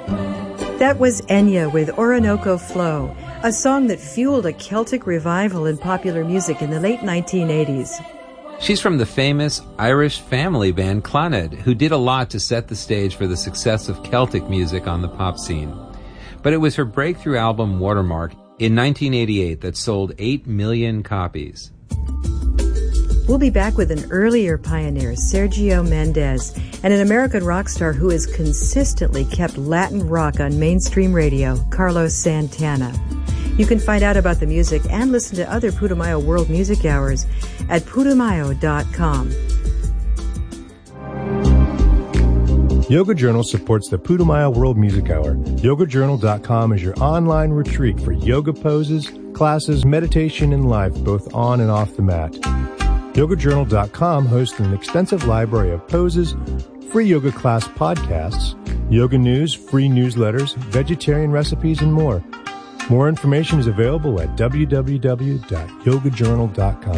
That was Enya with Orinoco Flow, a song that fueled a Celtic revival in popular music in the late 1980s. She's from the famous Irish family band Clannad, who did a lot to set the stage for the success of Celtic music on the pop scene. But it was her breakthrough album Watermark in 1988 that sold 8 million copies. We'll be back with an earlier pioneer, Sergio Mendes, and an American rock star who has consistently kept Latin rock on mainstream radio, Carlos Santana. You can find out about the music and listen to other Putumayo World Music Hours at putumayo.com. Yoga Journal supports the Putumayo World Music Hour. YogaJournal.com is your online retreat for yoga poses, classes, meditation, and life, both on and off the mat. YogaJournal.com hosts an extensive library of poses, free yoga class podcasts, yoga news, free newsletters, vegetarian recipes, and more. More information is available at www.yogajournal.com.